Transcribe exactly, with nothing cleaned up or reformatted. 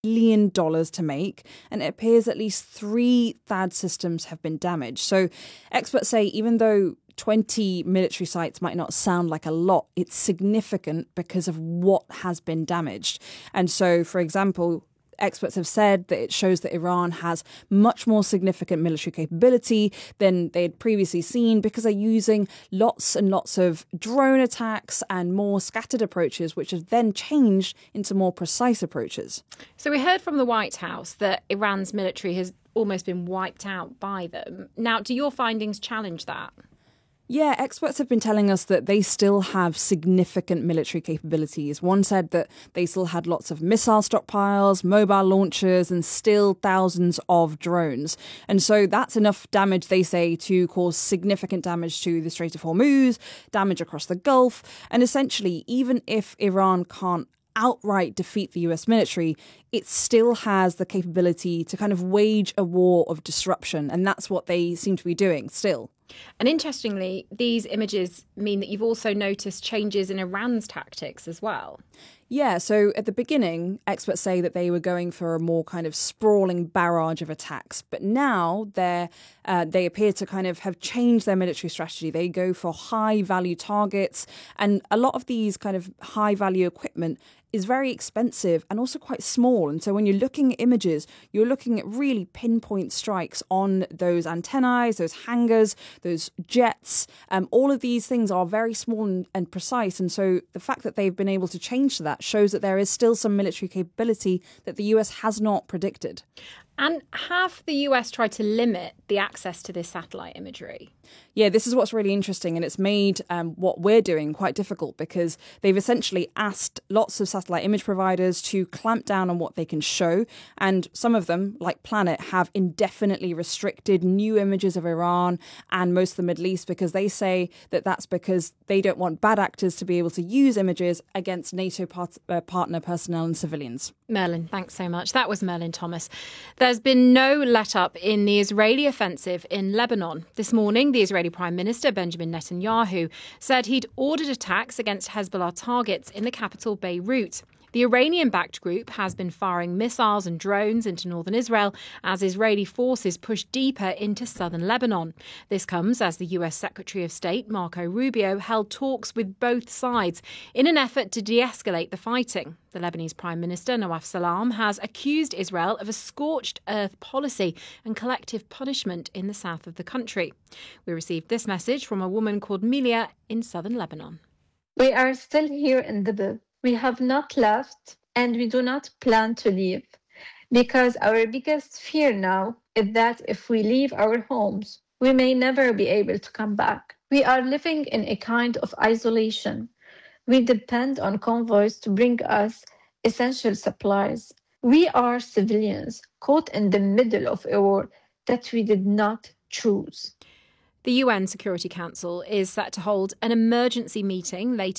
billion dollars to make, and it appears at least three THAAD systems have been damaged. So experts say even though twenty military sites might not sound like a lot, it's significant because of what has been damaged. And so, for example, experts have said that it shows that Iran has much more significant military capability than they had previously seen because they're using lots and lots of drone attacks and more scattered approaches, which have then changed into more precise approaches. So we heard from the White House that Iran's military has almost been wiped out by them. Now, do your findings challenge that? Yeah, experts have been telling us that they still have significant military capabilities. One said that they still had lots of missile stockpiles, mobile launchers, and still thousands of drones. And so that's enough damage, they say, to cause significant damage to the Strait of Hormuz, damage across the Gulf. And essentially, even if Iran can't outright defeat the U S military, it still has the capability to kind of wage a war of disruption. And that's what they seem to be doing still. And interestingly, these images mean that you've also noticed changes in Iran's tactics as well. Yeah, so at the beginning, experts say that they were going for a more kind of sprawling barrage of attacks. But now they're, uh, they appear to kind of have changed their military strategy. They go for high-value targets. And a lot of these kind of high-value equipment is very expensive and also quite small. And so when you're looking at images, you're looking at really pinpoint strikes on those antennae, those hangars, those jets. Um, all of these things are very small and, and precise. And so the fact that they've been able to change to that shows that there is still some military capability that the U S has not predicted. And have the U S tried to limit the access to this satellite imagery? Yeah, this is what's really interesting, and it's made um, what we're doing quite difficult because they've essentially asked lots of satellite image providers to clamp down on what they can show, and some of them, like Planet, have indefinitely restricted new images of Iran and most of the Middle East because they say that that's because they don't want bad actors to be able to use images against NATO part- uh, partner personnel and civilians. Merlin, thanks so much. That was Merlin Thomas. There's been no let-up in the Israeli offensive in Lebanon. This morning, the Israeli Prime Minister Benjamin Netanyahu said he'd ordered attacks against Hezbollah targets in the capital Beirut. The Iranian-backed group has been firing missiles and drones into northern Israel as Israeli forces push deeper into southern Lebanon. This comes as the U S Secretary of State Marco Rubio held talks with both sides in an effort to de-escalate the fighting. The Lebanese Prime Minister Nawaf Salam has accused Israel of a scorched earth policy and collective punishment in the south of the country. We received this message from a woman called Milia in southern Lebanon. We are still here in Dibib. We have not left, and we do not plan to leave, because our biggest fear now is that if we leave our homes, we may never be able to come back. We are living in a kind of isolation. We depend on convoys to bring us essential supplies. We are civilians caught in the middle of a war that we did not choose. The U N Security Council is set to hold an emergency meeting later